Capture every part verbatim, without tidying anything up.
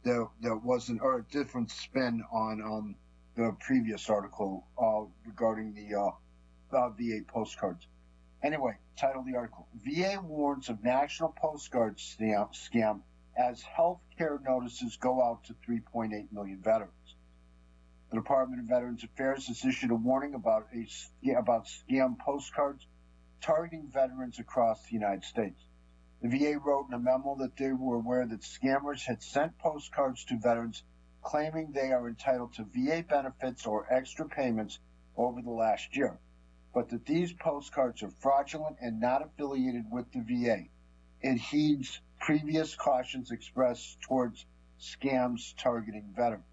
there, there wasn't, or a different spin on um, the previous article uh, regarding the uh, uh, V A postcards. Anyway, title of the article, V A warns of national postcard scam, scam as health care notices go out to three point eight million veterans. The Department of Veterans Affairs has issued a warning about, a, about scam postcards targeting veterans across the United States. The V A wrote in a memo that they were aware that scammers had sent postcards to veterans claiming they are entitled to V A benefits or extra payments over the last year, but that these postcards are fraudulent and not affiliated with the V A. It heeds previous cautions expressed towards scams targeting veterans.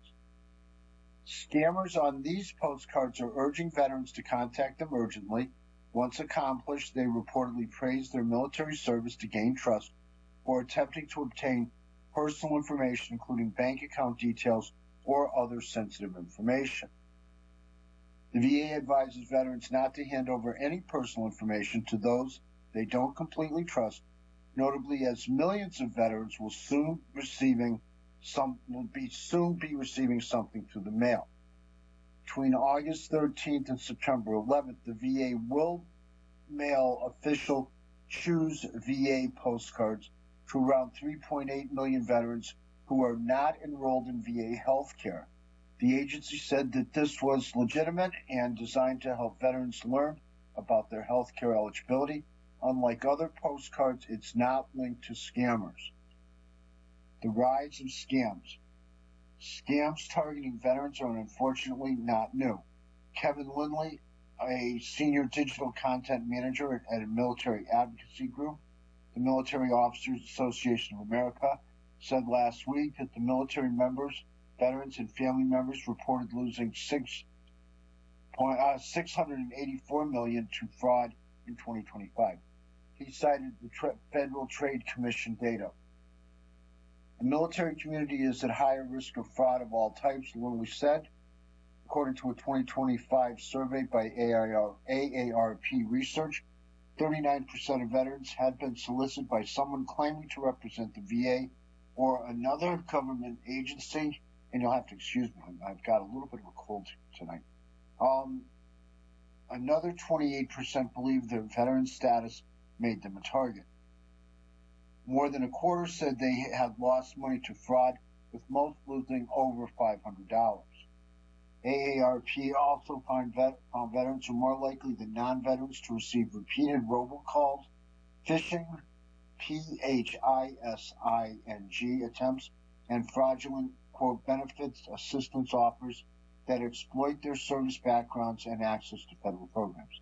Scammers on these postcards are urging veterans to contact them urgently. Once accomplished, they reportedly praise their military service to gain trust or attempting to obtain personal information, including bank account details or other sensitive information. The V A advises veterans not to hand over any personal information to those they don't completely trust, notably as millions of veterans will soon receiving some will be soon be receiving something through the mail. Between August thirteenth and September eleventh, the V A will mail official Choose V A postcards to around three point eight million veterans who are not enrolled in V A health care. The agency said that this was legitimate and designed to help veterans learn about their health care eligibility. Unlike other postcards, it's not linked to scammers. The rise of scams. Scams targeting veterans are unfortunately not new. Kevin Lindley, a senior digital content manager at, at a military advocacy group, the Military Officers Association of America, said last week that the military members, veterans, and family members reported losing six, uh, six hundred eighty-four million dollars to fraud in twenty twenty-five. He cited the Tra- Federal Trade Commission data. The military community is at higher risk of fraud of all types, Lindley said. According to a twenty twenty-five survey by A A R P Research, thirty-nine percent of veterans had been solicited by someone claiming to represent the V A or another government agency. And you'll have to excuse me, I've got a little bit of a cold tonight. Um, another twenty-eight percent believe their veteran status made them a target. More than a quarter said they had lost money to fraud, with most losing over five hundred dollars. A A R P also found, vet- found veterans are more likely than non-veterans to receive repeated robocalls, phishing, P H I S I N G attempts, and fraudulent, quote, benefits assistance offers that exploit their service backgrounds and access to federal programs.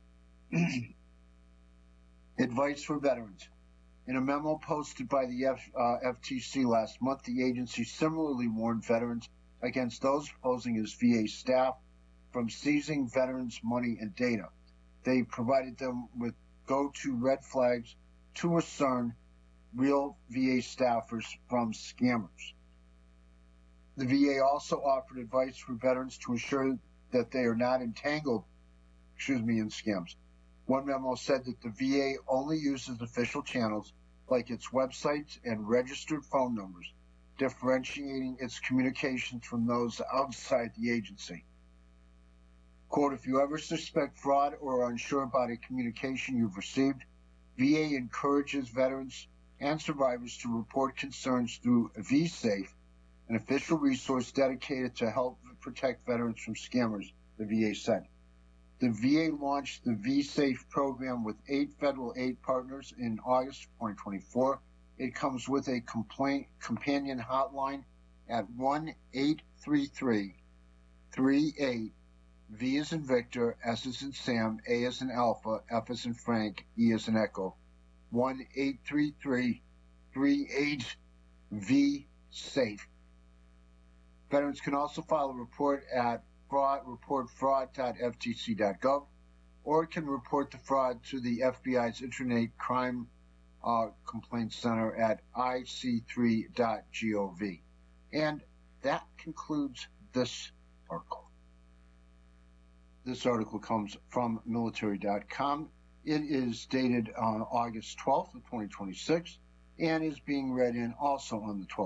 Advice for veterans. In a memo posted by the F, uh, F T C last month, the agency similarly warned veterans against those posing as V A staff from seizing veterans' money and data. They provided them with go-to red flags to discern real V A staffers from scammers. The V A also offered advice for veterans to ensure that they are not entangled, excuse me, in scams. One memo said that the V A only uses official channels like its websites and registered phone numbers, differentiating its communications from those outside the agency. Quote, if you ever suspect fraud or are unsure about a communication you've received, V A encourages veterans and survivors to report concerns through vSafe, an official resource dedicated to help protect veterans from scammers, the V A said. The V A launched the vSafe program with eight federal aid partners in August twenty twenty-four. It comes with a complaint companion hotline at one eight three three, three eight, V as in Victor, S as in Sam, A as in Alpha, F as in Frank, E as in Echo, one eight three three, three eight, V SAFE. Veterans can also file a report at fraud, report fraud dot F T C dot gov, or it can report the fraud to the F B I's Internet Crime uh, Complaint Center at I C three dot gov. And that concludes this article. This article comes from military dot com. It is dated on August twelfth of twenty twenty-six and is being read in also on the twelfth.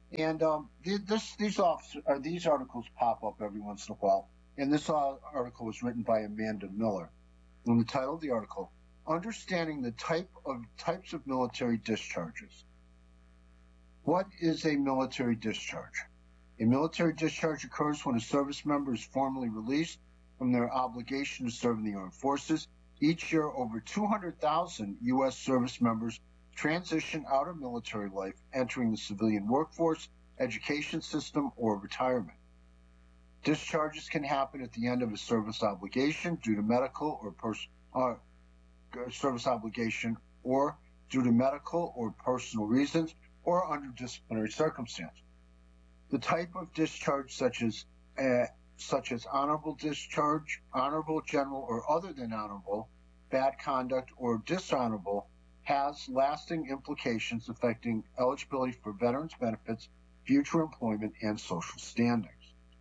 And um, this, these officers, or these articles pop up every once in a while. And this article was written by Amanda Miller. And the title of the article: Understanding the type of types of military discharges. What is a military discharge? A military discharge occurs when a service member is formally released from their obligation to serve in the armed forces. Each year, over two hundred thousand U S service members transition out of military life, entering the civilian workforce, education system, or retirement. Discharges can happen at the end of a service obligation due to medical or pers- uh, service obligation, or due to medical or personal reasons, or under disciplinary circumstances. The type of discharge, such as uh, such as honorable discharge, honorable, general, or other than honorable, bad conduct, or dishonorable, has lasting implications affecting eligibility for veterans benefits, future employment, and social standings.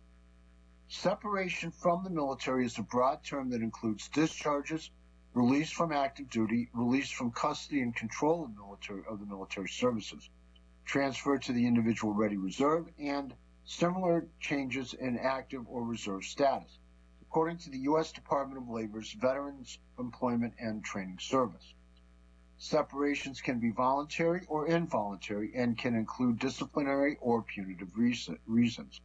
Separation from the military is a broad term that includes discharges, release from active duty, release from custody and control of, military, of the military services, transfer to the individual ready reserve, and similar changes in active or reserve status, according to the U S Department of Labor's Veterans Employment and Training Service. Separations can be voluntary or involuntary and can include disciplinary or punitive reasons.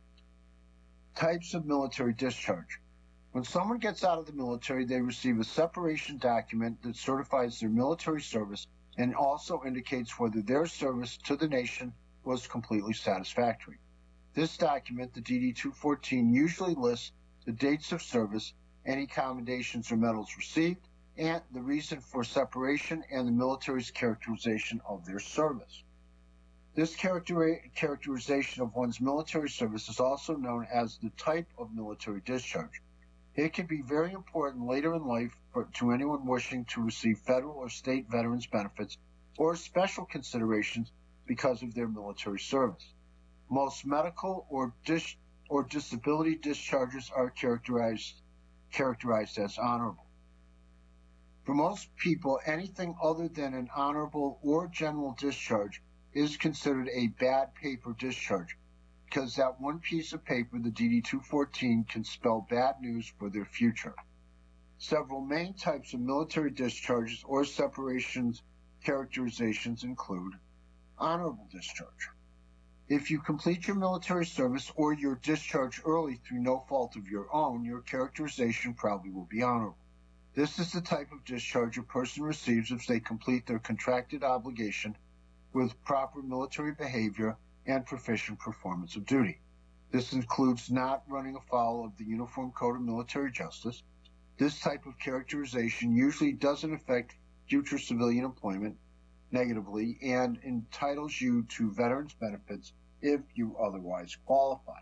Types of military discharge. When someone gets out of the military, they receive a separation document that certifies their military service and also indicates whether their service to the nation was completely satisfactory. This document, the D D two fourteen, usually lists the dates of service, any commendations or medals received, and the reason for separation and the military's characterization of their service. This character- characterization of one's military service is also known as the type of military discharge. It can be very important later in life for, to anyone wishing to receive federal or state veterans benefits or special considerations because of their military service. Most medical or, dis- or disability discharges are characterized, characterized as honorable. For most people, anything other than an honorable or general discharge is considered a bad paper discharge, because that one piece of paper, the D D two fourteen, can spell bad news for their future. Several main types of military discharges or separations characterizations include honorable discharge. If you complete your military service or you're discharged early through no fault of your own, your characterization probably will be honorable. This is the type of discharge a person receives if they complete their contracted obligation with proper military behavior and proficient performance of duty. This includes not running afoul of the Uniform Code of Military Justice. This type of characterization usually doesn't affect future civilian employment negatively and entitles you to veterans benefits if you otherwise qualify.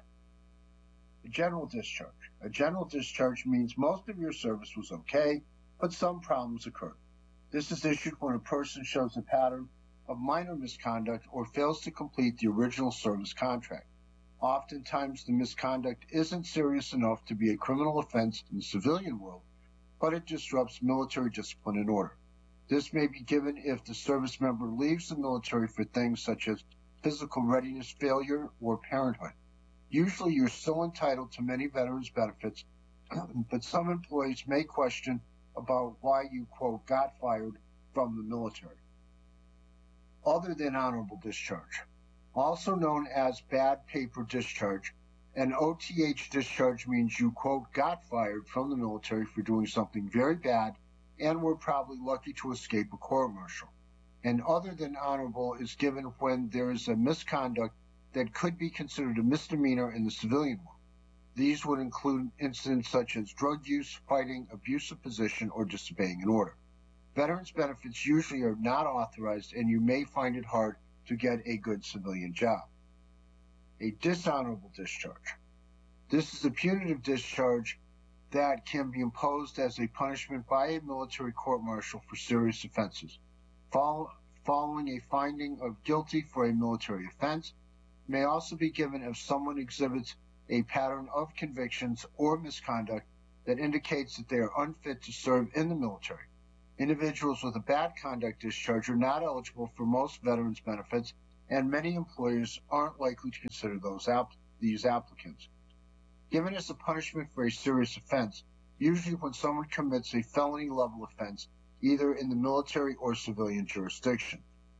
A general discharge. A general discharge means most of your service was okay, but some problems occurred. This is issued when a person shows a pattern of minor misconduct or fails to complete the original service contract. Oftentimes, the misconduct isn't serious enough to be a criminal offense in the civilian world, but it disrupts military discipline and order. This may be given if the service member leaves the military for things such as physical readiness failure or parenthood. Usually, you're still entitled to many veterans benefits, but some employees may question about why you, quote, got fired from the military. Other than honorable discharge, also known as bad paper discharge, an O T H discharge means you, quote, got fired from the military for doing something very bad and were probably lucky to escape a court-martial. And other than honorable is given when there is a misconduct that could be considered a misdemeanor in the civilian world. These would include incidents such as drug use, fighting, abuse of position, or disobeying an order. Veterans benefits usually are not authorized, and you may find it hard to get a good civilian job. A dishonorable discharge. This is a punitive discharge that can be imposed as a punishment by a military court-martial for serious offenses. Follow, following a finding of guilty for a military offense, may also be given if someone exhibits a pattern of convictions or misconduct that indicates that they are unfit to serve in the military. Individuals with a bad conduct discharge are not eligible for most veterans benefits and many employers aren't likely to consider those app- these applicants. Given as a punishment for a serious offense, usually when someone commits a felony level offense, either in the military or civilian jurisdiction.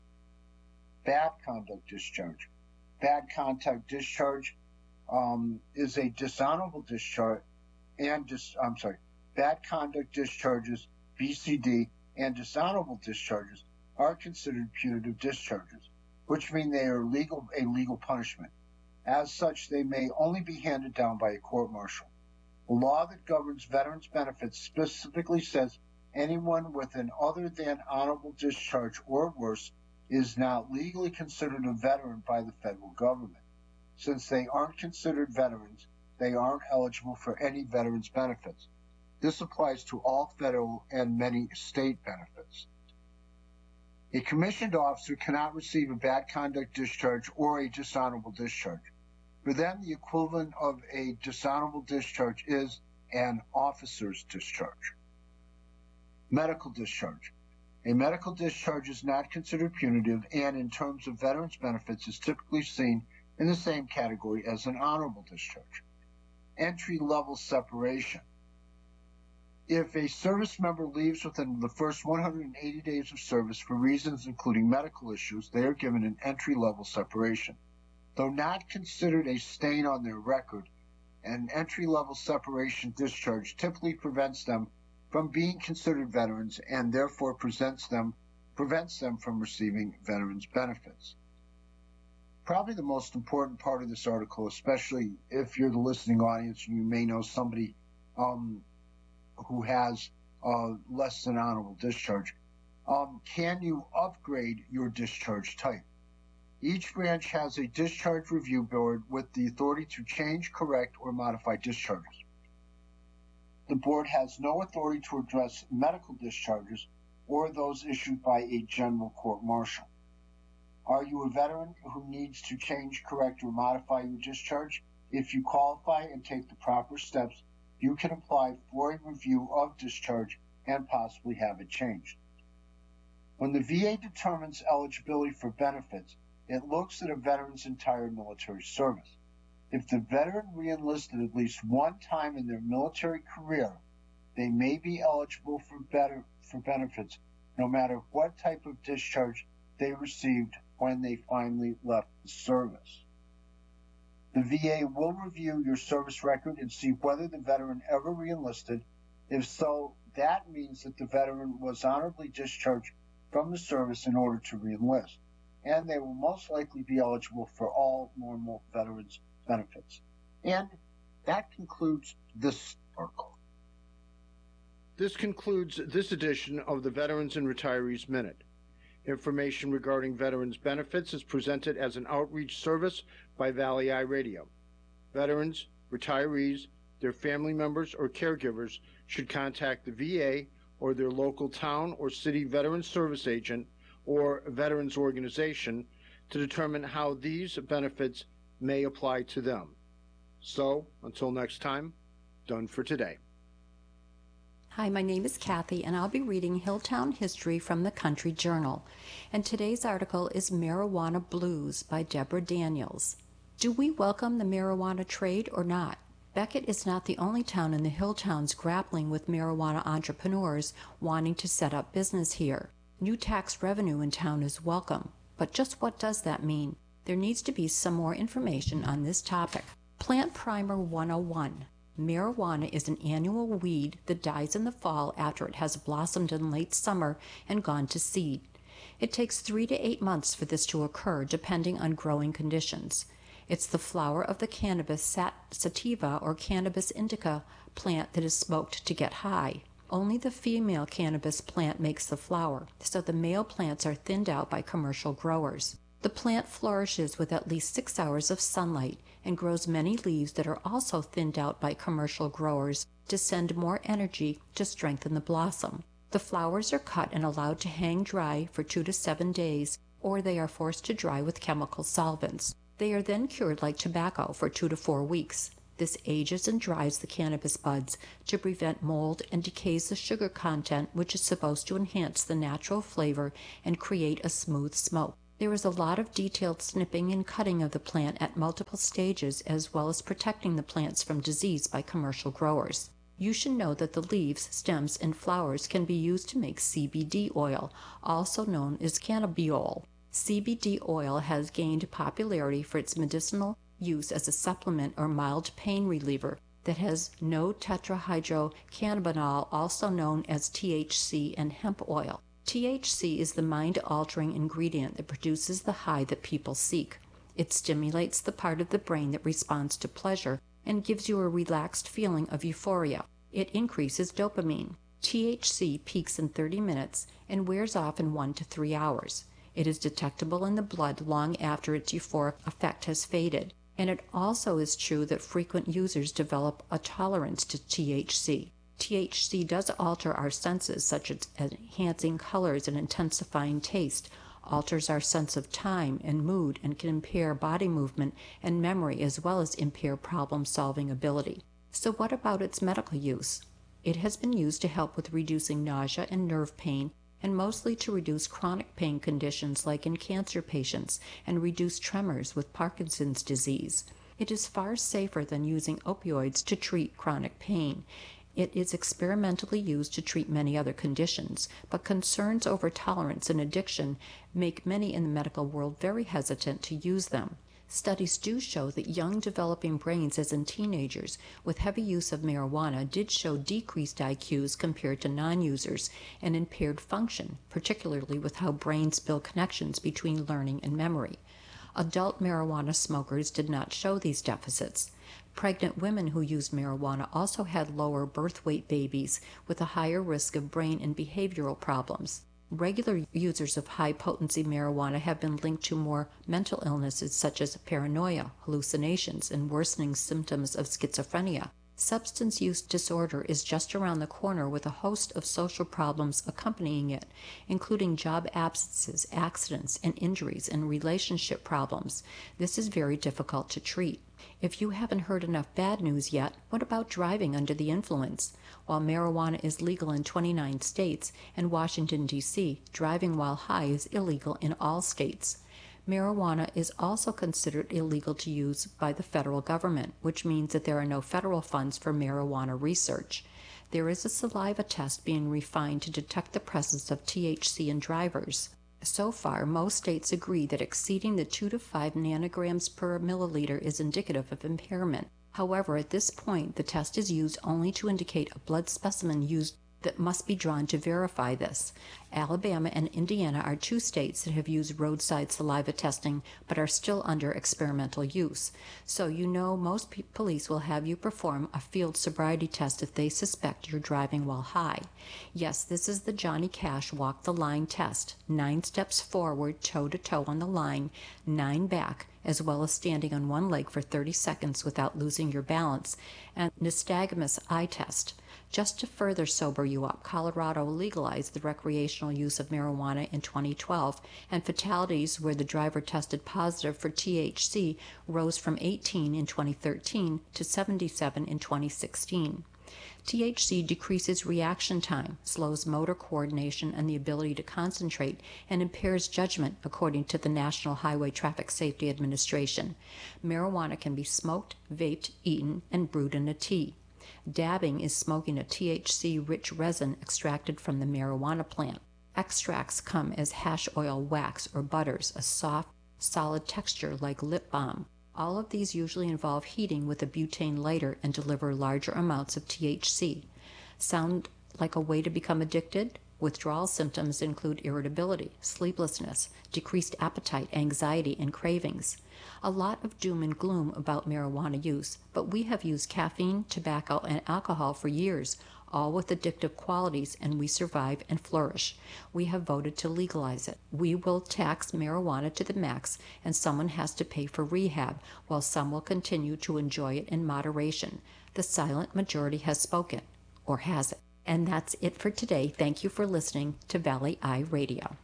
Bad conduct discharge. Bad conduct discharge um, is a dishonorable discharge and dis- I'm sorry, bad conduct discharges, B C D, and dishonorable discharges are considered punitive discharges, which mean they are legal a legal punishment. As such, they may only be handed down by a court-martial. The law that governs veterans' benefits specifically says anyone with an other than honorable discharge or worse is not legally considered a veteran by the federal government. Since they aren't considered veterans, they aren't eligible for any veterans' benefits. This applies to all federal and many state benefits. A commissioned officer cannot receive a bad conduct discharge or a dishonorable discharge. For them, the equivalent of a dishonorable discharge is an officer's discharge. Medical discharge. A medical discharge is not considered punitive and, in terms of veterans' benefits, is typically seen in the same category as an honorable discharge. Entry-level separation. If a service member leaves within the first one hundred eighty days of service for reasons including medical issues, they are given an entry-level separation. Though not considered a stain on their record, an entry-level separation discharge typically prevents them from being considered veterans and therefore presents them, prevents them from receiving veterans' benefits. Probably the most important part of this article, especially if you're the listening audience and you may know somebody um, who has uh, less than honorable discharge, um, can you upgrade your discharge type? Each branch has a discharge review board with the authority to change, correct, or modify discharges. The board has no authority to address medical discharges or those issued by a general court-martial. Are you a veteran who needs to change, correct, or modify your discharge? If you qualify and take the proper steps, you can apply for a review of discharge and possibly have it changed. When the V A determines eligibility for benefits, it looks at a veteran's entire military service. If the veteran reenlisted at least one time in their military career, they may be eligible for better for benefits no matter what type of discharge they received when they finally left the service. The V A will review your service record and see whether the veteran ever reenlisted. If so, that means that the veteran was honorably discharged from the service in order to reenlist, and they will most likely be eligible for all normal veterans' benefits. And that concludes this article. This concludes this edition of the Veterans and Retirees Minute. Information regarding veterans' benefits is presented as an outreach service by Valley Eye Radio. Veterans, retirees, their family members, or caregivers should contact the V A or their local town or city veterans service agent or veterans organization to determine how these benefits may apply to them. So, until next time, done for today. Hi, my name is Kathy, and I'll be reading Hilltown History from the Country Journal. And today's article is Marijuana Blues by Deborah Daniels. Do we welcome the marijuana trade or not? Beckett is not the only town in the Hilltowns grappling with marijuana entrepreneurs wanting to set up business here. New tax revenue in town is welcome. But just what does that mean? There needs to be some more information on this topic. Plant Primer one oh one. Marijuana is an annual weed that dies in the fall after it has blossomed in late summer and gone to seed. It takes three to eight months for this to occur, depending on growing conditions. It's the flower of the cannabis sat- sativa or cannabis indica plant that is smoked to get high. Only the female cannabis plant makes the flower, so the male plants are thinned out by commercial growers. The plant flourishes with at least six hours of sunlight and grows many leaves that are also thinned out by commercial growers to send more energy to strengthen the blossom. The flowers are cut and allowed to hang dry for two to seven days, or they are forced to dry with chemical solvents. They are then cured like tobacco for two to four weeks. This ages and dries the cannabis buds to prevent mold and decays the sugar content, which is supposed to enhance the natural flavor and create a smooth smoke. There is a lot of detailed snipping and cutting of the plant at multiple stages, as well as protecting the plants from disease by commercial growers. You should know that the leaves, stems, and flowers can be used to make C B D oil, also known as cannabidiol. C B D oil has gained popularity for its medicinal use as a supplement or mild pain reliever that has no tetrahydrocannabinol, also known as T H C, and hemp oil. T H C is the mind-altering ingredient that produces the high that people seek. It stimulates the part of the brain that responds to pleasure and gives you a relaxed feeling of euphoria. It increases dopamine. T H C peaks in thirty minutes and wears off in one to three hours. It is detectable in the blood long after its euphoric effect has faded. And it also is true that frequent users develop a tolerance to T H C. T H C does alter our senses, such as enhancing colors and intensifying taste, alters our sense of time and mood, and can impair body movement and memory, as well as impair problem-solving ability. So what about its medical use? It has been used to help with reducing nausea and nerve pain, and mostly to reduce chronic pain conditions like in cancer patients, and reduce tremors with Parkinson's disease. It is far safer than using opioids to treat chronic pain. It is experimentally used to treat many other conditions, but concerns over tolerance and addiction make many in the medical world very hesitant to use them. Studies do show that young developing brains, as in teenagers, with heavy use of marijuana did show decreased I Qs compared to non-users and impaired function, particularly with how brains build connections between learning and memory. Adult marijuana smokers did not show these deficits. Pregnant women who used marijuana also had lower birth weight babies with a higher risk of brain and behavioral problems. Regular users of high-potency marijuana have been linked to more mental illnesses such as paranoia, hallucinations, and worsening symptoms of schizophrenia. Substance use disorder is just around the corner with a host of social problems accompanying it, including job absences, accidents, and injuries, and relationship problems. This is very difficult to treat. If you haven't heard enough bad news yet, what about driving under the influence? While marijuana is legal in twenty-nine states and Washington, D C, driving while high is illegal in all states. Marijuana is also considered illegal to use by the federal government, which means that there are no federal funds for marijuana research. There is a saliva test being refined to detect the presence of T H C in drivers. So far, most states agree that exceeding the two to five nanograms per milliliter is indicative of impairment. However, at this point, the test is used only to indicate a blood specimen used that must be drawn to verify this. Alabama and Indiana are two states that have used roadside saliva testing but are still under experimental use. So you know most p- police will have you perform a field sobriety test if they suspect you're driving while high. Yes, this is the Johnny Cash walk the line test. Nine steps forward, toe to toe on the line, nine back, as well as standing on one leg for thirty seconds without losing your balance, and nystagmus eye test. Just to further sober you up, Colorado legalized the recreational use of marijuana in twenty twelve, and fatalities where the driver tested positive for T H C rose from eighteen in twenty thirteen to seventy-seven in twenty sixteen. T H C decreases reaction time, slows motor coordination and the ability to concentrate, and impairs judgment, according to the National Highway Traffic Safety Administration. Marijuana can be smoked, vaped, eaten, and brewed in a tea. Dabbing is smoking a T H C-rich resin extracted from the marijuana plant. Extracts come as hash oil, wax, or butters, a soft, solid texture like lip balm. All of these usually involve heating with a butane lighter and deliver larger amounts of T H C. Sound like a way to become addicted? Withdrawal symptoms include irritability, sleeplessness, decreased appetite, anxiety, and cravings. A lot of doom and gloom about marijuana use, but we have used caffeine, tobacco, and alcohol for years, all with addictive qualities, and we survive and flourish. We have voted to legalize it. We will tax marijuana to the max, and someone has to pay for rehab, while some will continue to enjoy it in moderation. The silent majority has spoken, or has it? And that's it for today. Thank you for listening to Valley Eye Radio.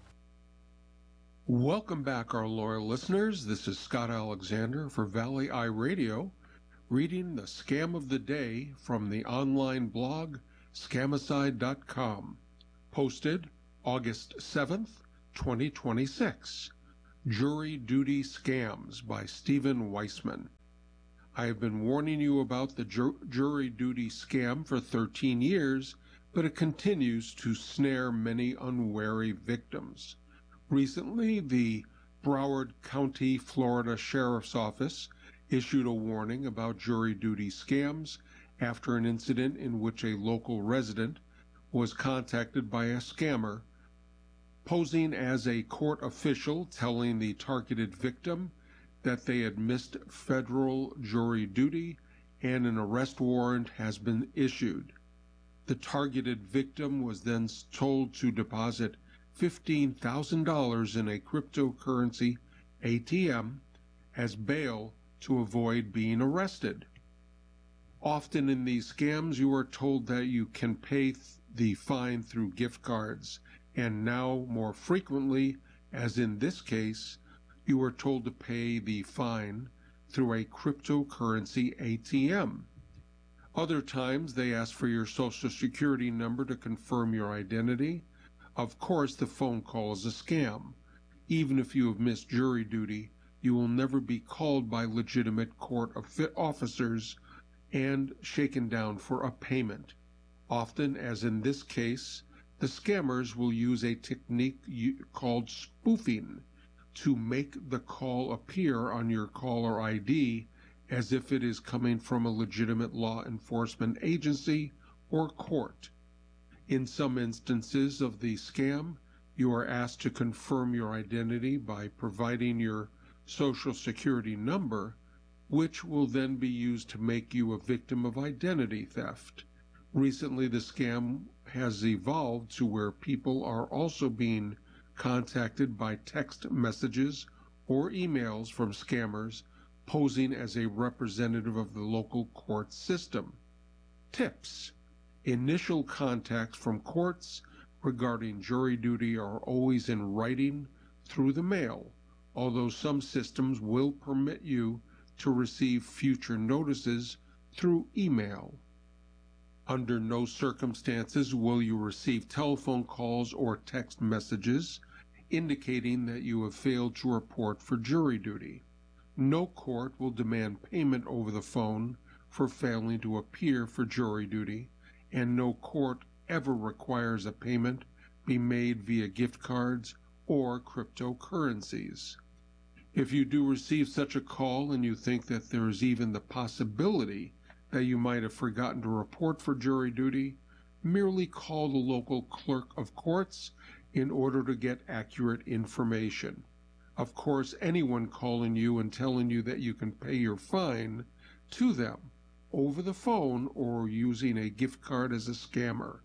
Welcome back, our loyal listeners. This is Scott Alexander for Valley Eye Radio, reading the Scam of the Day from the online blog scamicide dot com, posted August seventh, twenty twenty-six. Jury Duty Scams by Stephen Weissman. I have been warning you about the jur- jury duty scam for thirteen years, but it continues to snare many unwary victims. Recently, the Broward County, Florida Sheriff's Office issued a warning about jury duty scams after an incident in which a local resident was contacted by a scammer posing as a court official, telling the targeted victim that they had missed federal jury duty and an arrest warrant has been issued. The targeted victim was then told to deposit fifteen thousand dollars in a cryptocurrency A T M as bail to avoid being arrested. Often in these scams, you are told that you can pay the fine through gift cards, and now more frequently, as in this case, you are told to pay the fine through a cryptocurrency A T M. Other times, they ask for your social security number to confirm your identity. Of course, the phone call is a scam. Even if you have missed jury duty, you will never be called by legitimate court officers and shaken down for a payment. Often, as in this case, the scammers will use a technique called spoofing to make the call appear on your caller I D as if it is coming from a legitimate law enforcement agency or court. In some instances of the scam, you are asked to confirm your identity by providing your social security number, which will then be used to make you a victim of identity theft. Recently, the scam has evolved to where people are also being contacted by text messages or emails from scammers posing as a representative of the local court system. Tips: initial contacts from courts regarding jury duty are always in writing through the mail, although some systems will permit you to receive future notices through email. Under no circumstances will you receive telephone calls or text messages indicating that you have failed to report for jury duty. No court will demand payment over the phone for failing to appear for jury duty, and no court ever requires a payment be made via gift cards or cryptocurrencies. If you do receive such a call and you think that there is even the possibility that you might have forgotten to report for jury duty, merely call the local clerk of courts in order to get accurate information. Of course, anyone calling you and telling you that you can pay your fine to them over the phone or using a gift card as a scammer.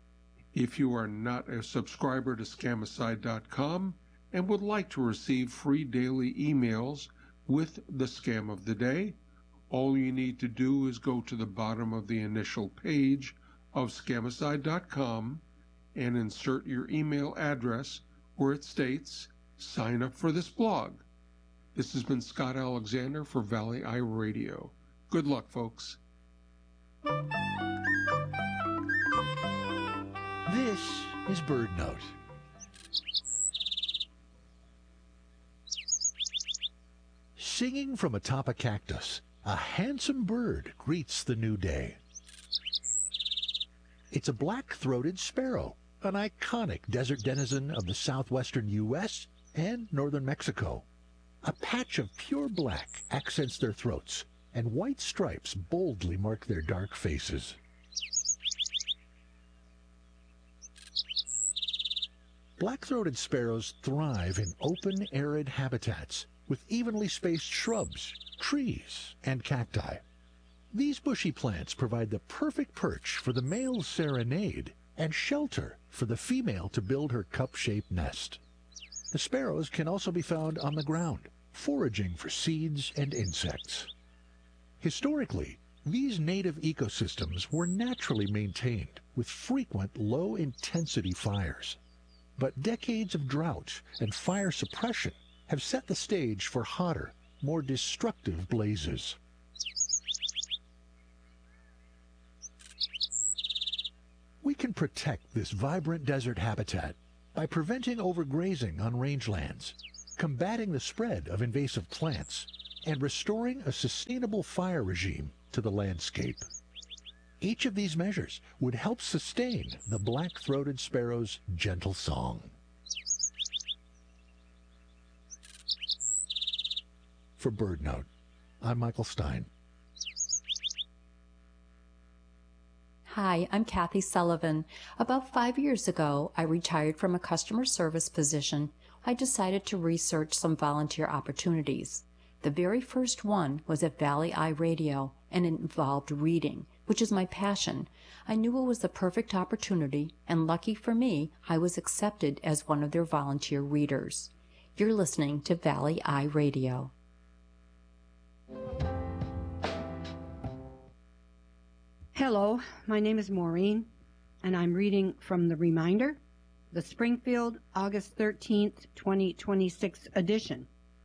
If you are not a subscriber to Scamicide dot com and would like to receive free daily emails with the scam of the day, all you need to do is go to the bottom of the initial page of Scamicide dot com and insert your email address where it states, "Sign up for this blog." This has been Scott Alexander for Valley Eye Radio. Good luck, folks. This is Bird Note. Singing from atop a cactus, a handsome bird greets the new day. It's a black-throated sparrow, an iconic desert denizen of the southwestern U S and northern Mexico. A patch of pure black accents their throats, and white stripes boldly mark their dark faces. Black-throated sparrows thrive in open, arid habitats with evenly spaced shrubs, trees, and cacti. These bushy plants provide the perfect perch for the male's serenade and shelter for the female to build her cup-shaped nest. The sparrows can also be found on the ground, foraging for seeds and insects. Historically, these native ecosystems were naturally maintained with frequent low-intensity fires. But decades of drought and fire suppression have set the stage for hotter, more destructive blazes. We can protect this vibrant desert habitat by preventing overgrazing on rangelands, combating the spread of invasive plants, and restoring a sustainable fire regime to the landscape. Each of these measures would help sustain the black-throated sparrow's gentle song. For BirdNote, I'm Michael Stein. Hi, I'm Kathy Sullivan. About five years ago, I retired from a customer service position. I decided to research some volunteer opportunities. The very first one was at Valley Eye Radio, and it involved reading, which is my passion. I knew it was the perfect opportunity, and lucky for me, I was accepted as one of their volunteer readers. You're listening to Valley Eye Radio. Hello, my name is Maureen, and I'm reading from The Reminder, the Springfield, August thirteenth, twenty twenty-six edition.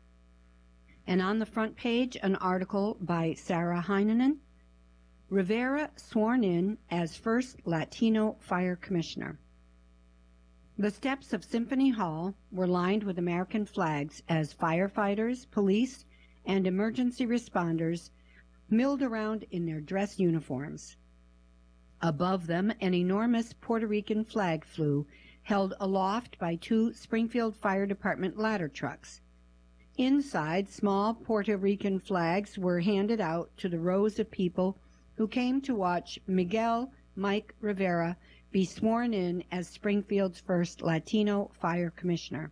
And on the front page, an article by Sarah Heinonen, Rivera sworn in as first Latino fire commissioner. The steps of Symphony Hall were lined with American flags as firefighters, police, and emergency responders milled around in their dress uniforms. Above them, an enormous Puerto Rican flag flew, held aloft by two Springfield Fire Department ladder trucks. Inside, small Puerto Rican flags were handed out to the rows of people who came to watch Miguel Mike Rivera be sworn in as Springfield's first Latino fire commissioner.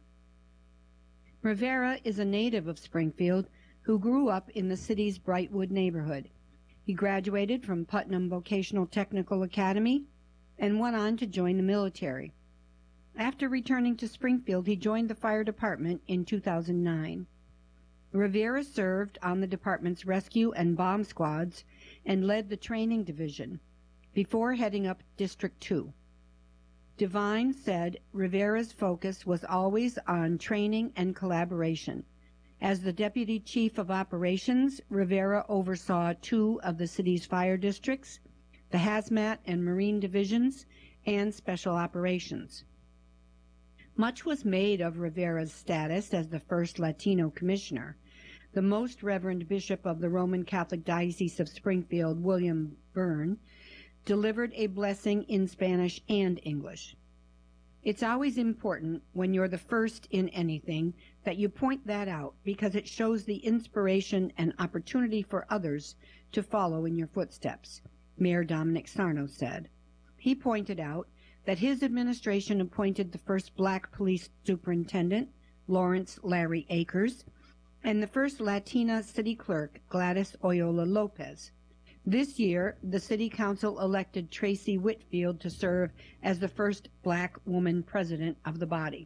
Rivera is a native of Springfield who grew up in the city's Brightwood neighborhood. He graduated from Putnam Vocational Technical Academy and went on to join the military. After returning to Springfield, he joined the fire department in two thousand nine. Rivera served on the department's rescue and bomb squads and led the training division before heading up District two. Devine said Rivera's focus was always on training and collaboration. As the Deputy Chief of Operations, Rivera oversaw two of the city's fire districts, the Hazmat and Marine Divisions, and Special Operations. Much was made of Rivera's status as the first Latino commissioner. The Most Reverend Bishop of the Roman Catholic Diocese of Springfield, William Byrne, delivered a blessing in Spanish and English. It's always important when you're the first in anything that you point that out because it shows the inspiration and opportunity for others to follow in your footsteps, Mayor Dominic Sarno said. He pointed out that his administration appointed the first black police superintendent, Lawrence Larry Akers, and the first Latina city clerk, Gladys Oyola Lopez. This year, the City Council elected Tracy Whitfield to serve as the first black woman president of the body.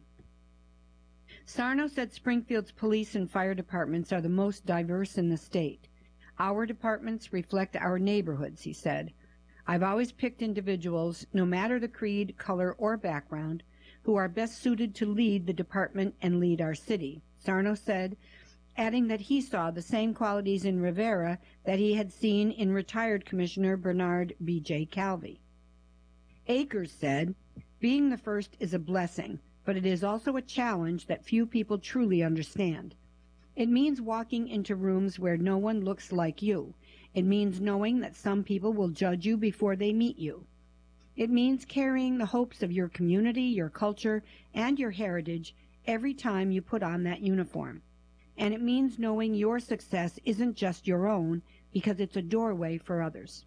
Sarno said Springfield's police and fire departments are the most diverse in the state. Our departments reflect our neighborhoods, he said. I've always picked individuals, no matter the creed, color, or background, who are best suited to lead the department and lead our city, Sarno said, adding that he saw the same qualities in Rivera that he had seen in retired Commissioner Bernard B J Calvi. Akers said, being the first is a blessing, but it is also a challenge that few people truly understand. It means walking into rooms where no one looks like you. It means knowing that some people will judge you before they meet you. It means carrying the hopes of your community, your culture, and your heritage every time you put on that uniform. And it means knowing your success isn't just your own because it's a doorway for others.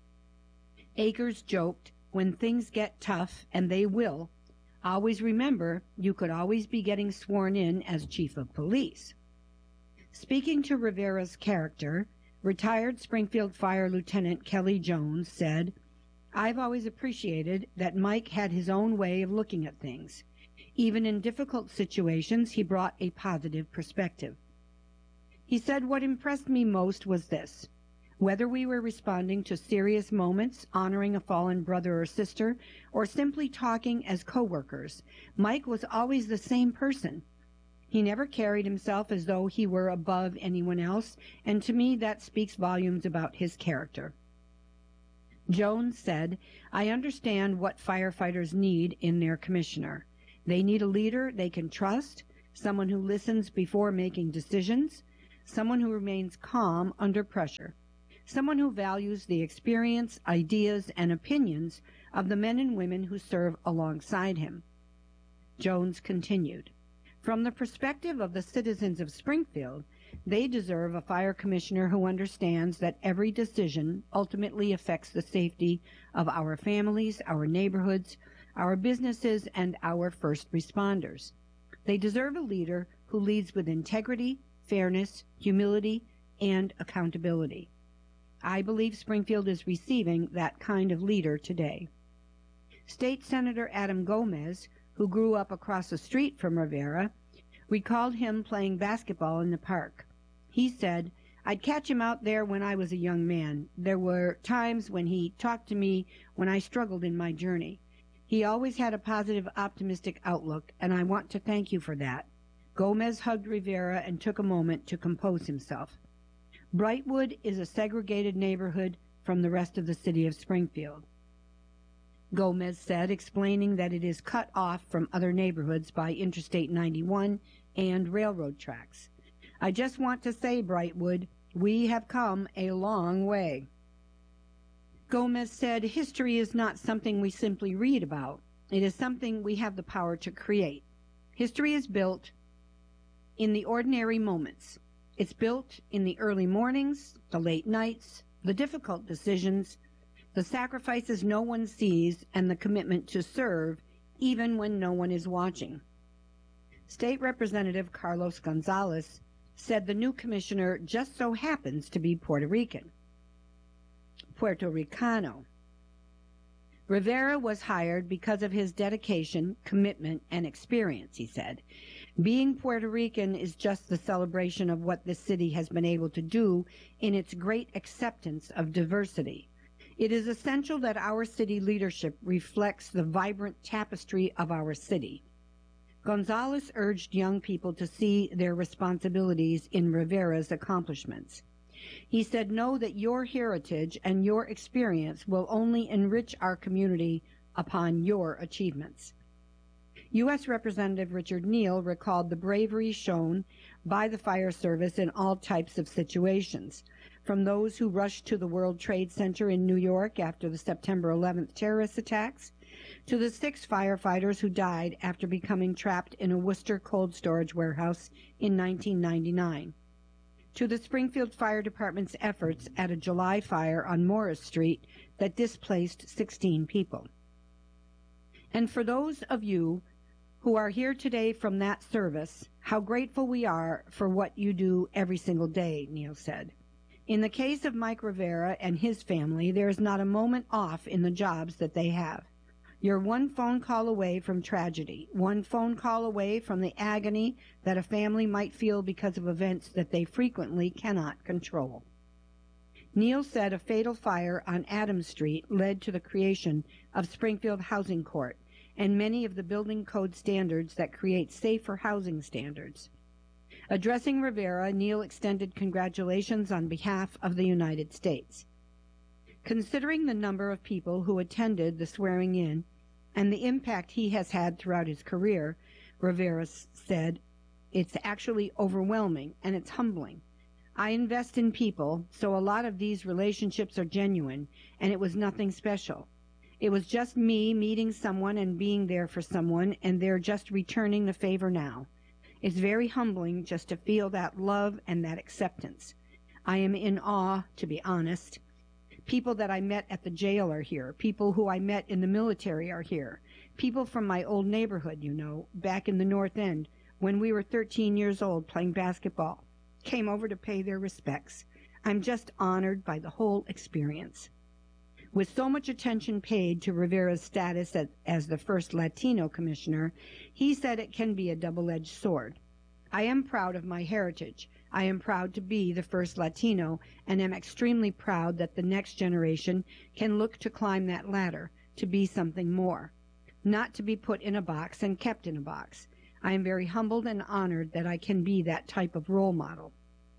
Akers joked, when things get tough, and they will, always remember you could always be getting sworn in as chief of police. Speaking to Rivera's character, retired Springfield Fire Lieutenant Kelly Jones said, I've always appreciated that Mike had his own way of looking at things. Even in difficult situations, he brought a positive perspective. He said what impressed me most was this. Whether we were responding to serious moments, honoring a fallen brother or sister, or simply talking as co-workers, Mike was always the same person. He never carried himself as though he were above anyone else, and to me that speaks volumes about his character. Jones said, I understand what firefighters need in their commissioner. They need a leader they can trust, someone who listens before making decisions, someone who remains calm under pressure, someone who values the experience, ideas, and opinions of the men and women who serve alongside him. Jones continued, "From the perspective of the citizens of Springfield, they deserve a fire commissioner who understands that every decision ultimately affects the safety of our families, our neighborhoods, our businesses, and our first responders. They deserve a leader who leads with integrity, fairness, humility, and accountability. I believe Springfield is receiving that kind of leader today." State Senator Adam Gomez, who grew up across the street from Rivera, recalled him playing basketball in the park. He said, "I'd catch him out there when I was a young man. There were times when he talked to me when I struggled in my journey. He always had a positive, optimistic outlook, and I want to thank you for that." Gomez hugged Rivera and took a moment to compose himself. Brightwood is a segregated neighborhood from the rest of the city of Springfield, Gomez said, explaining that it is cut off from other neighborhoods by Interstate ninety-one and railroad tracks. "I just want to say, Brightwood, we have come a long way." Gomez said, "History is not something we simply read about. It is something we have the power to create. History is built in the ordinary moments. It's built in the early mornings, the late nights, the difficult decisions, the sacrifices no one sees, and the commitment to serve even when no one is watching." State Representative Carlos Gonzalez said the new commissioner just so happens to be Puerto Rican. Puerto Ricano. Rivera was hired because of his dedication, commitment, and experience, he said. "Being Puerto Rican is just the celebration of what this city has been able to do in its great acceptance of diversity. It is essential that our city leadership reflects the vibrant tapestry of our city." Gonzalez urged young people to see their responsibilities in Rivera's accomplishments. He said, "Know that your heritage and your experience will only enrich our community upon your achievements." U S Representative Richard Neal recalled the bravery shown by the fire service in all types of situations, from those who rushed to the World Trade Center in New York after the September eleventh terrorist attacks, to the six firefighters who died after becoming trapped in a Worcester cold storage warehouse in nineteen ninety-nine, to the Springfield Fire Department's efforts at a July fire on Morris Street that displaced sixteen people. "And for those of you who are here today from that service, how grateful we are for what you do every single day," Neal said. "In the case of Mike Rivera and his family, there is not a moment off in the jobs that they have. You're one phone call away from tragedy, one phone call away from the agony that a family might feel because of events that they frequently cannot control." Neal said a fatal fire on Adams Street led to the creation of Springfield Housing Court and many of the building code standards that create safer housing standards. Addressing Rivera, Neal extended congratulations on behalf of the United States. Considering the number of people who attended the swearing-in and the impact he has had throughout his career, Rivera said, "It's actually overwhelming and it's humbling. I invest in people, so a lot of these relationships are genuine, and it was nothing special. It was just me meeting someone and being there for someone, and they're just returning the favor now. It's very humbling just to feel that love and that acceptance. I am in awe, to be honest. People that I met at the jail are here. People who I met in the military are here. People from my old neighborhood, you know, back in the North End, when we were thirteen years old playing basketball, came over to pay their respects. I'm just honored by the whole experience." With so much attention paid to Rivera's status as, as the first Latino commissioner, he said it can be a double-edged sword. "I am proud of my heritage. I am proud to be the first Latino, and am extremely proud that the next generation can look to climb that ladder, to be something more, not to be put in a box and kept in a box. I am very humbled and honored that I can be that type of role model."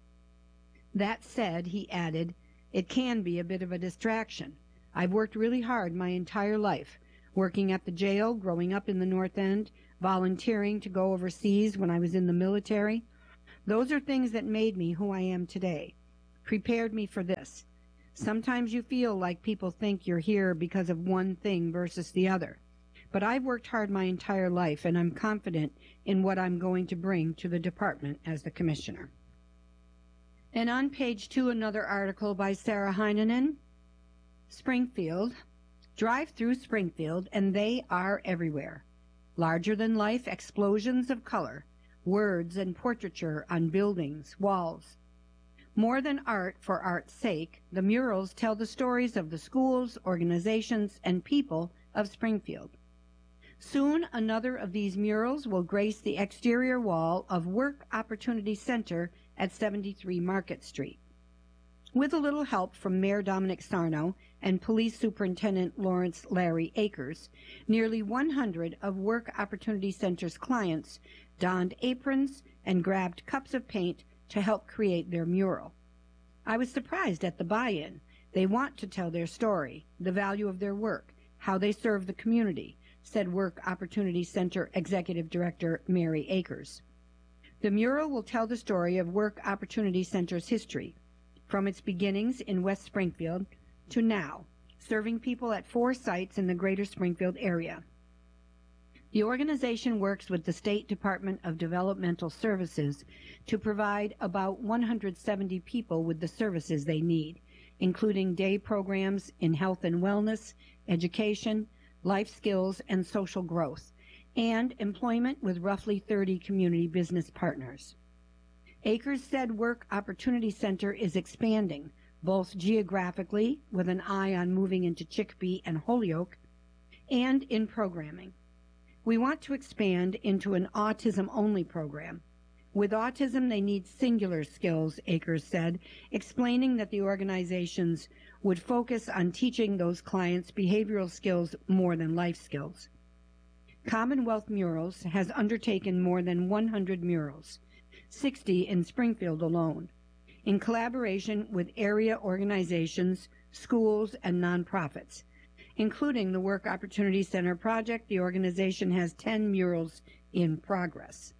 That said, he added, "It can be a bit of a distraction. I've worked really hard my entire life, working at the jail, growing up in the North End. volunteering to go overseas when I was in the military. Those are things that made me who I am today, prepared me for this. Sometimes you feel like people think you're here because of one thing versus the other. But I've worked hard my entire life, and I'm confident in what I'm going to bring to the department as the commissioner. And on page two, another article by Sarah Heinonen. Springfield. Drive through Springfield, and they are everywhere. Larger-than-life explosions of color, words and portraiture on buildings, walls. More than art for art's sake, the murals tell the stories of the schools, organizations, and people of Springfield. Soon, another of these murals will grace the exterior wall of Work Opportunity Center at seventy-three Market Street. With a little help from Mayor Dominic Sarno and Police Superintendent Lawrence Larry Akers, nearly one hundred of Work Opportunity Center's clients donned aprons and grabbed cups of paint to help create their mural. I was surprised at the buy-in. They want to tell their story, the value of their work, how they serve the community, said Work Opportunity Center Executive Director Mary Akers. The mural will tell the story of Work Opportunity Center's history, from its beginnings in West Springfield to now, serving people at four sites in the greater Springfield area. The organization works with the State Department of Developmental Services to provide about one hundred seventy people with the services they need, including day programs in health and wellness, education, life skills, and social growth, and employment with roughly thirty community business partners. Akers said Work Opportunity Center is expanding, both geographically, with an eye on moving into Chicopee and Holyoke, and in programming. We want to expand into an autism-only program. With autism, they need singular skills, Akers said, explaining that the organizations would focus on teaching those clients behavioral skills more than life skills. Commonwealth Murals has undertaken more than one hundred murals, sixty in Springfield alone, in collaboration with area organizations, schools, and nonprofits. Including the Work Opportunity Center project, the organization has ten murals in progress.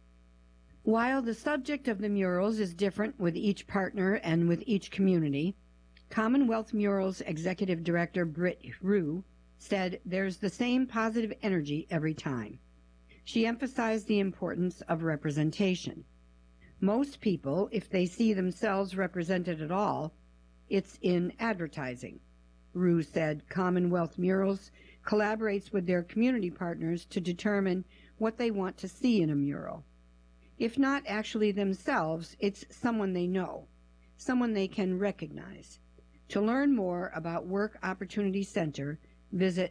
While the subject of the murals is different with each partner and with each community, Commonwealth Murals Executive Director Britt Rue said there's the same positive energy every time. She emphasized the importance of representation. Most people, if they see themselves represented at all, it's in advertising. Rue said Commonwealth Murals collaborates with their community partners to determine what they want to see in a mural. If not actually themselves, it's someone they know, someone they can recognize. To learn more about Work Opportunity Center, visit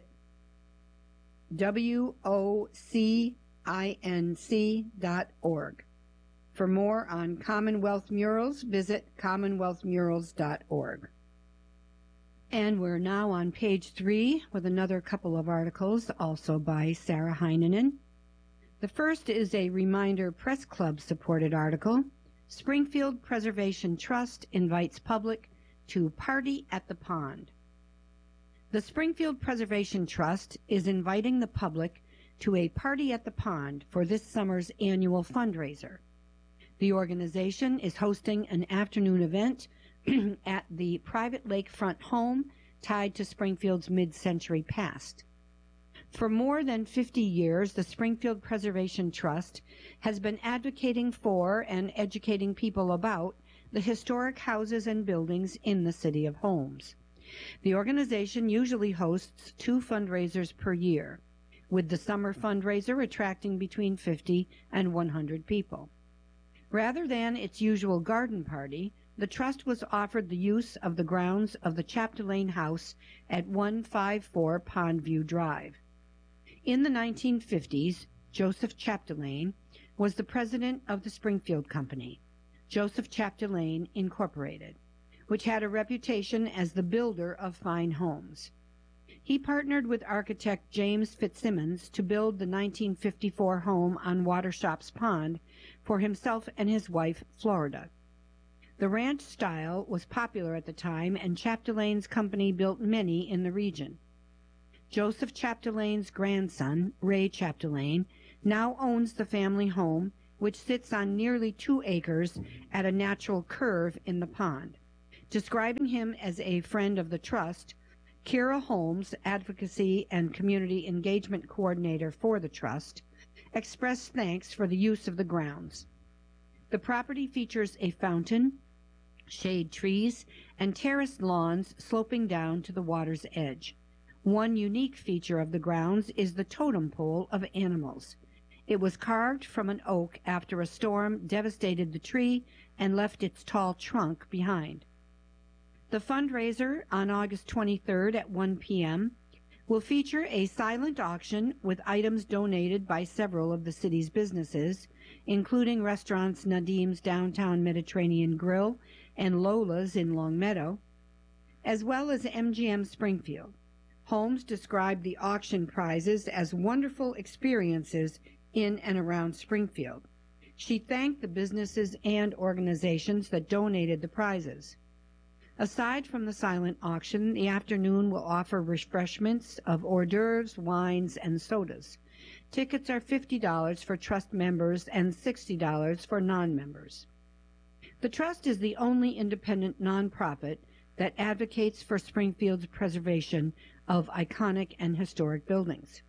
W O C I N C dot org. For more on Commonwealth Murals, visit commonwealth murals dot org. And we're now on page three with another couple of articles, also by Sarah Heinonen. The first is a Reminder Press Club-supported article. Springfield Preservation Trust invites public to party at the pond. The Springfield Preservation Trust is inviting the public to a party at the pond for this summer's annual fundraiser. The organization is hosting an afternoon event at the private lakefront home tied to Springfield's mid-century past. For more than fifty years, the Springfield Preservation Trust has been advocating for and educating people about the historic houses and buildings in the City of Holmes. The organization usually hosts two fundraisers per year, with the summer fundraiser attracting between fifty and one hundred people. Rather than its usual garden party, the Trust was offered the use of the grounds of the Chapdelaine House at one fifty-four Pondview Drive. In the nineteen fifties, Joseph Chapdelaine was the president of the Springfield Company, Joseph Chapdelaine Incorporated, which had a reputation as the builder of fine homes. He partnered with architect James Fitzsimmons to build the nineteen fifty-four home on Watershops Pond for himself and his wife, Florida. The ranch style was popular at the time, and Chapdelaine's company built many in the region. Joseph Chapdelaine's grandson, Ray Chapdelaine, now owns the family home, which sits on nearly two acres at a natural curve in the pond. Describing him as a friend of the trust, Kira Holmes, Advocacy and Community Engagement Coordinator for the trust, expressed thanks for the use of the grounds. The property features a fountain, shade trees, and terraced lawns sloping down to the water's edge. One unique feature of the grounds is the totem pole of animals. It was carved from an oak after a storm devastated the tree and left its tall trunk behind. The fundraiser on August twenty-third at one p m will feature a silent auction with items donated by several of the city's businesses, including restaurants Nadim's Downtown Mediterranean Grill and Lola's in Longmeadow, as well as M G M Springfield. Holmes described the auction prizes as wonderful experiences in and around Springfield. She thanked the businesses and organizations that donated the prizes. Aside from the silent auction, the afternoon will offer refreshments of hors d'oeuvres, wines, and sodas. Tickets are fifty dollars for Trust members and sixty dollars for non-members. The Trust is the only independent nonprofit that advocates for Springfield's preservation of iconic and historic buildings.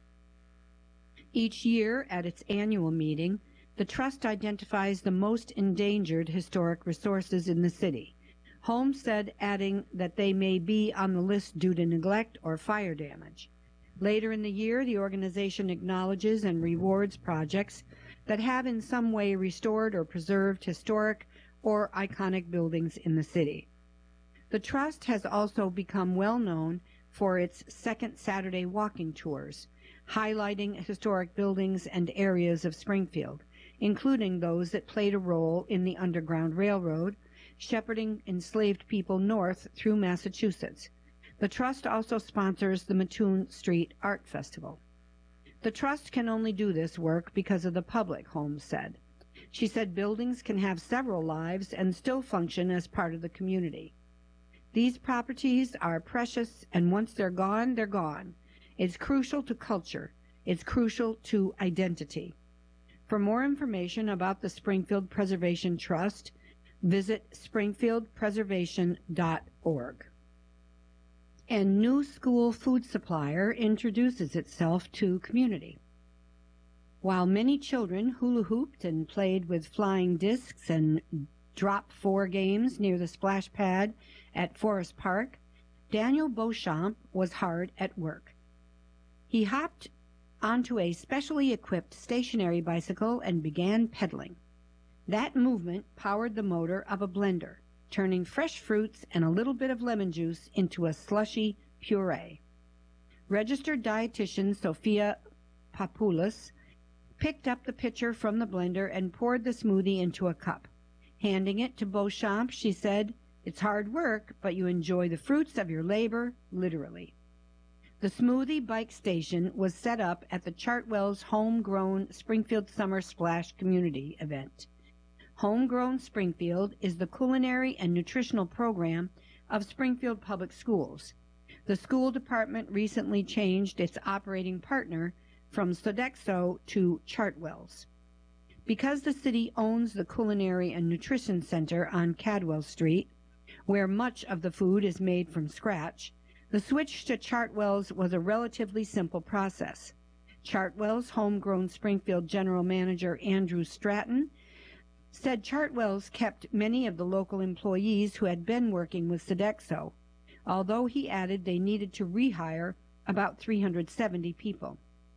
Each year, at its annual meeting, the Trust identifies the most endangered historic resources in the city. Holmes said, adding that they may be on the list due to neglect or fire damage. Later in the year, the organization acknowledges and rewards projects that have in some way restored or preserved historic or iconic buildings in the city. The Trust has also become well known for its Second Saturday walking tours, highlighting historic buildings and areas of Springfield, including those that played a role in the Underground Railroad, shepherding enslaved people north through Massachusetts. The Trust also sponsors the Mattoon Street Art Festival. The Trust can only do this work because of the public, Holmes said. She said buildings can have several lives and still function as part of the community. These properties are precious, and once they're gone, they're gone. It's crucial to culture. It's crucial to identity. For more information about the Springfield Preservation Trust, visit springfield preservation dot org. And New School Food Supplier introduces itself to community. While many children hula hooped and played with flying discs and drop four games near the splash pad at Forest Park, Daniel Beauchamp was hard at work. He hopped onto a specially equipped stationary bicycle and began pedaling. That movement powered the motor of a blender, turning fresh fruits and a little bit of lemon juice into a slushy puree. Registered dietitian Sophia Papoulis picked up the pitcher from the blender and poured the smoothie into a cup. Handing it to Beauchamp, she said, "It's hard work, but you enjoy the fruits of your labor, literally." The Smoothie Bike Station was set up at the Chartwell's Homegrown Springfield Summer Splash community event. Homegrown Springfield is the culinary and nutritional program of Springfield Public Schools. The school department recently changed its operating partner from Sodexo to Chartwell's. Because the city owns the Culinary and Nutrition Center on Cadwell Street, where much of the food is made from scratch, the switch to Chartwell's was a relatively simple process. Chartwell's Homegrown Springfield General Manager Andrew Stratton said Chartwell's kept many of the local employees who had been working with Sodexo, although he added they needed to rehire about three hundred seventy people.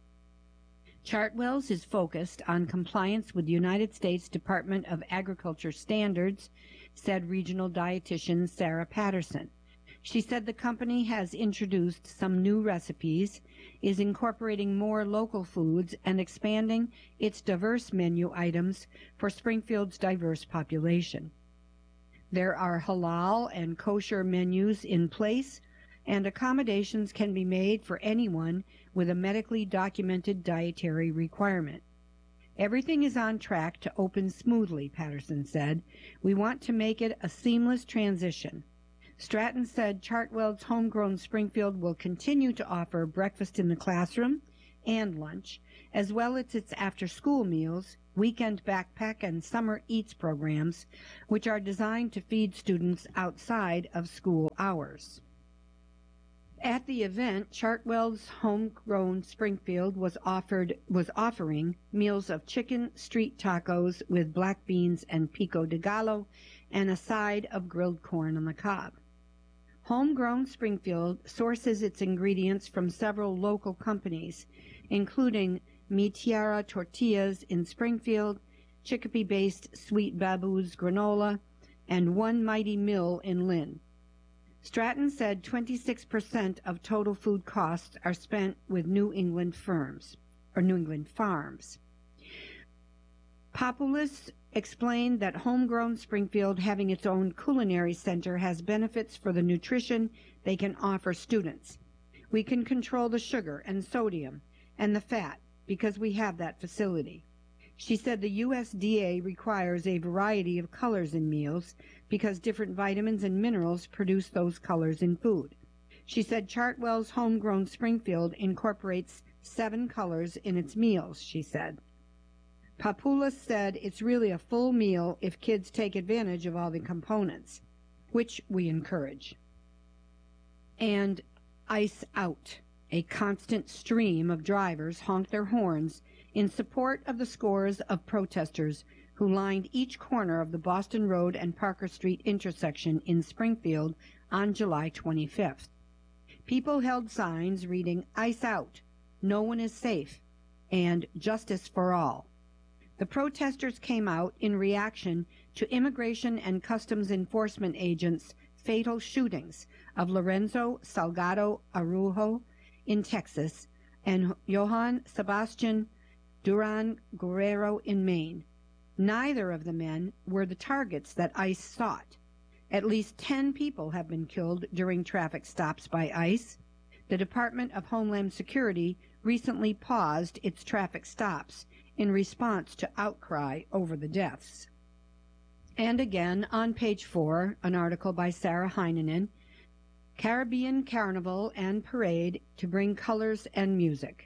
Chartwell's is focused on compliance with the United States Department of Agriculture standards, said regional dietitian Sarah Patterson. She said the company has introduced some new recipes, is incorporating more local foods, and expanding its diverse menu items for Springfield's diverse population. There are halal and kosher menus in place, and accommodations can be made for anyone with a medically documented dietary requirement. Everything is on track to open smoothly, Patterson said. We want to make it a seamless transition. Stratton said Chartwell's Homegrown Springfield will continue to offer breakfast in the classroom and lunch, as well as its after-school meals, weekend backpack, and summer eats programs, which are designed to feed students outside of school hours. At the event, Chartwell's Homegrown Springfield was offered was offering meals of chicken street tacos with black beans and pico de gallo and a side of grilled corn on the cob. Homegrown Springfield sources its ingredients from several local companies, including Mi Tierra Tortillas in Springfield, Chicopee-based Sweet Baboo's Granola, and One Mighty Mill in Lynn. Stratton said twenty-six percent of total food costs are spent with New England firms, or New England farms. Populus explained that Homegrown Springfield, having its own culinary center, has benefits for the nutrition they can offer students. We can control the sugar and sodium and the fat because we have that facility. She said the U S D A requires a variety of colors in meals because different vitamins and minerals produce those colors in food. She said Chartwell's Homegrown Springfield incorporates seven colors in its meals, she said. Papoulas said it's really a full meal if kids take advantage of all the components, which we encourage. And Ice Out, a constant stream of drivers honked their horns in support of the scores of protesters who lined each corner of the Boston Road and Parker Street intersection in Springfield on July twenty-fifth. People held signs reading, "Ice Out, No One is Safe," and "Justice for All." The protesters came out in reaction to Immigration and Customs Enforcement agents' fatal shootings of Lorenzo Salgado Araujo in Texas and Johann Sebastian Duran Guerrero in Maine. Neither of the men were the targets that ICE sought. At least ten people have been killed during traffic stops by ICE. The Department of Homeland Security recently paused its traffic stops in response to outcry over the deaths. And again, on page four, an article by Sarah Heinonen, Caribbean Carnival and Parade to Bring Colors and Music.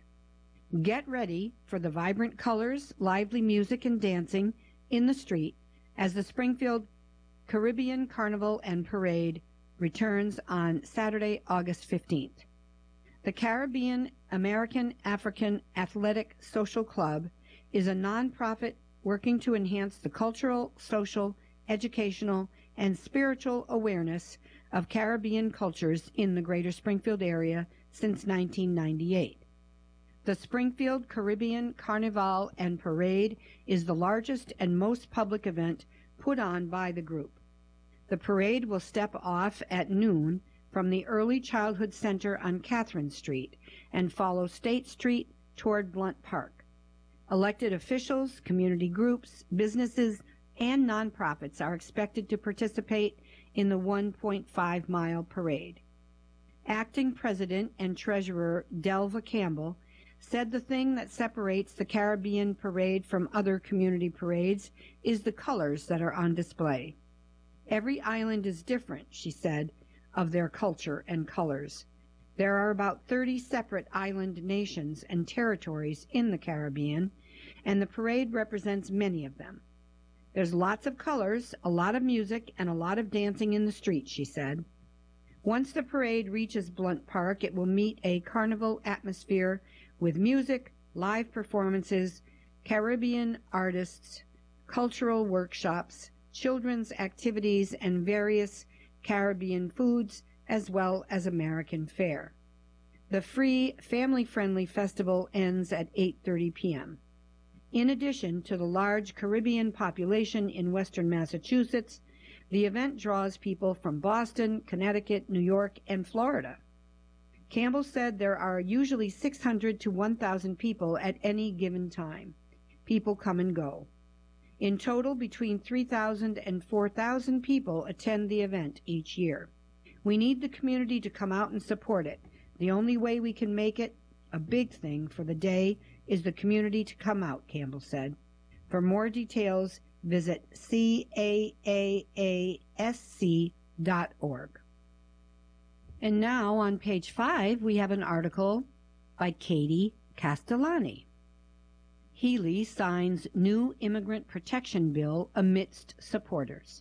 Get ready for the vibrant colors, lively music, and dancing in the street as the Springfield Caribbean Carnival and Parade returns on Saturday, August fifteenth. The Caribbean American African Athletic Social Club is a nonprofit working to enhance the cultural, social, educational, and spiritual awareness of Caribbean cultures in the greater Springfield area since nineteen ninety-eight. The Springfield Caribbean Carnival and Parade is the largest and most public event put on by the group. The parade will step off at noon from the Early Childhood Center on Catherine Street and follow State Street toward Blunt Park. Elected officials, community groups, businesses, and nonprofits are expected to participate in the one point five mile parade. Acting President and Treasurer Delva Campbell said the thing that separates the Caribbean Parade from other community parades is the colors that are on display. Every island is different, she said, of their culture and colors. There are about thirty separate island nations and territories in the Caribbean, and the parade represents many of them. There's lots of colors, a lot of music, and a lot of dancing in the street, she said. Once the parade reaches Blunt Park, it will meet a carnival atmosphere with music, live performances, Caribbean artists, cultural workshops, children's activities, and various Caribbean foods, as well as American fare. The free, family-friendly festival ends at eight thirty p.m. In addition to the large Caribbean population in western Massachusetts, the event draws people from Boston, Connecticut, New York, and Florida. Campbell said there are usually six hundred to one thousand people at any given time. People come and go. In total, between three thousand and four thousand people attend the event each year. We need the community to come out and support it. The only way we can make it a big thing for the day is the community to come out, Campbell said. For more details, visit C A A A S C dot org. And now on page five, we have an article by Katie Castellani. Healey signs new immigrant protection bill amidst supporters.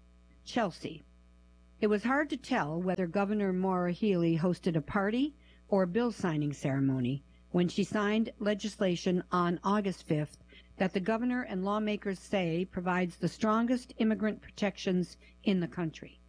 Chelsea. It was hard to tell whether Governor Maura Healey hosted a party or bill signing ceremony when she signed legislation on August fifth that the governor and lawmakers say provides the strongest immigrant protections in the country.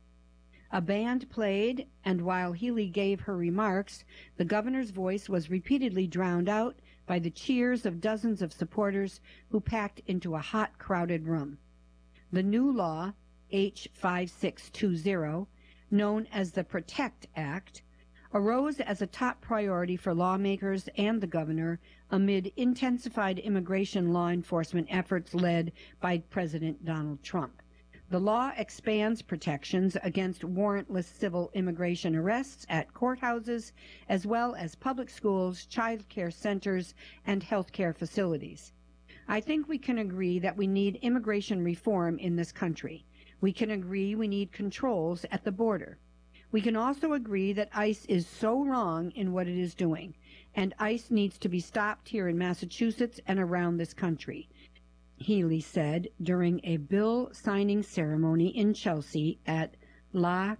A band played, and while Healey gave her remarks, the governor's voice was repeatedly drowned out by the cheers of dozens of supporters who packed into a hot, crowded room. The new law, H five six two zero, known as the PROTECT Act, arose as a top priority for lawmakers and the governor amid intensified immigration law enforcement efforts led by President Donald Trump. The law expands protections against warrantless civil immigration arrests at courthouses, as well as public schools, child care centers, and health care facilities. I think we can agree that we need immigration reform in this country. We can agree we need controls at the border. We can also agree that ICE is so wrong in what it is doing, and ICE needs to be stopped here in Massachusetts and around this country, Healey said during a bill signing ceremony in Chelsea at La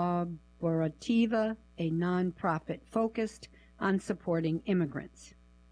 Colaborativa, a nonprofit focused on supporting immigrants.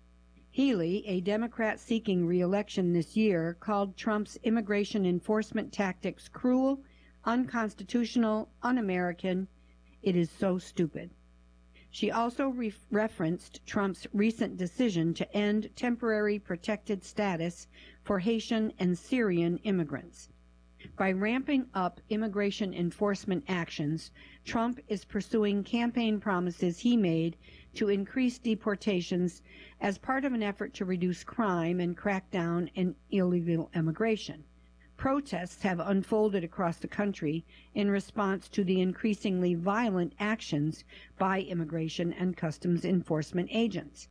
Healey, a Democrat seeking re-election this year, called Trump's immigration enforcement tactics cruel, unconstitutional, un-American. It is so stupid. She also re- referenced Trump's recent decision to end temporary protected status for Haitian and Syrian immigrants. By ramping up immigration enforcement actions, Trump is pursuing campaign promises he made to increase deportations as part of an effort to reduce crime and crack down on illegal immigration. Protests have unfolded across the country in response to the increasingly violent actions by immigration and customs enforcement agents.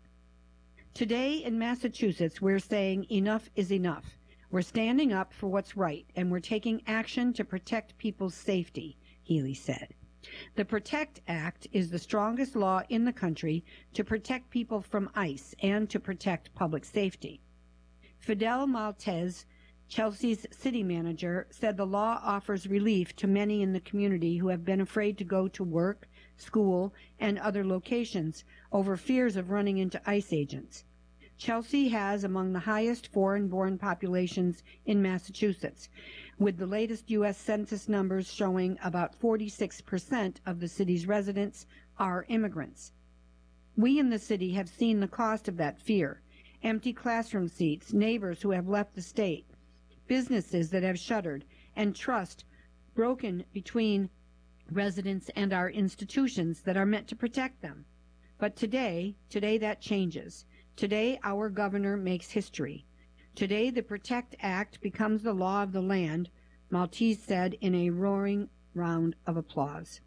Today in Massachusetts, we're saying enough is enough. We're standing up for what's right, and we're taking action to protect people's safety, Healey said. The PROTECT Act is the strongest law in the country to protect people from ICE and to protect public safety. Fidel Maltez, Chelsea's city manager, said the law offers relief to many in the community who have been afraid to go to work, school, and other locations over fears of running into ICE agents. Chelsea has among the highest foreign-born populations in Massachusetts, with the latest U S Census numbers showing about forty-six percent of the city's residents are immigrants. We in the city have seen the cost of that fear: empty classroom seats, neighbors who have left the state, businesses that have shuttered, and trust broken between residents and our institutions that are meant to protect them. But today, today that changes. Today our governor makes history. Today the PROTECT Act becomes the law of the land, Maltese said in a roaring round of applause.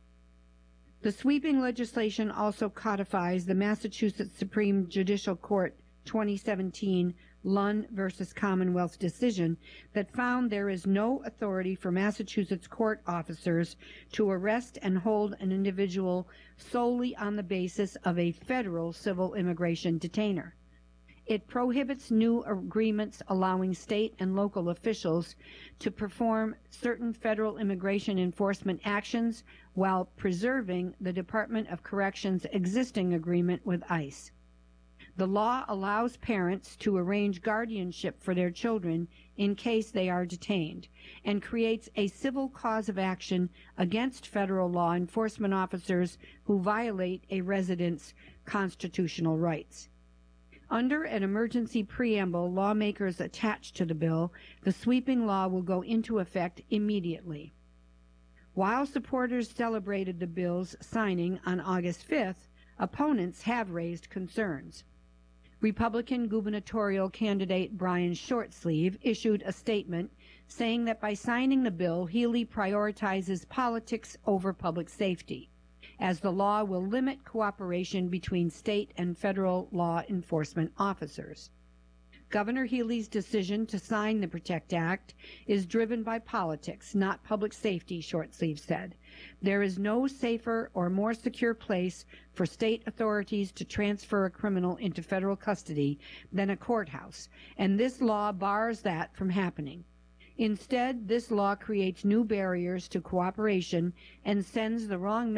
The sweeping legislation also codifies the Massachusetts Supreme Judicial Court twenty seventeen Lunn versus Commonwealth decision that found there is no authority for Massachusetts court officers to arrest and hold an individual solely on the basis of a federal civil immigration detainer. It prohibits new agreements allowing state and local officials to perform certain federal immigration enforcement actions while preserving the Department of Corrections' existing agreement with ICE. The law allows parents to arrange guardianship for their children in case they are detained, and creates a civil cause of action against federal law enforcement officers who violate a resident's constitutional rights. Under an emergency preamble lawmakers attached to the bill, the sweeping law will go into effect immediately. While supporters celebrated the bill's signing on August fifth, opponents have raised concerns. Republican gubernatorial candidate Brian Shortsleeve issued a statement saying that by signing the bill, Healey prioritizes politics over public safety, as the law will limit cooperation between state and federal law enforcement officers. Governor Healey's decision to sign the PROTECT Act is driven by politics, not public safety, Shortsleeve said. There is no safer or more secure place for state authorities to transfer a criminal into federal custody than a courthouse, and this law bars that from happening. Instead, this law creates new barriers to cooperation and sends the wrong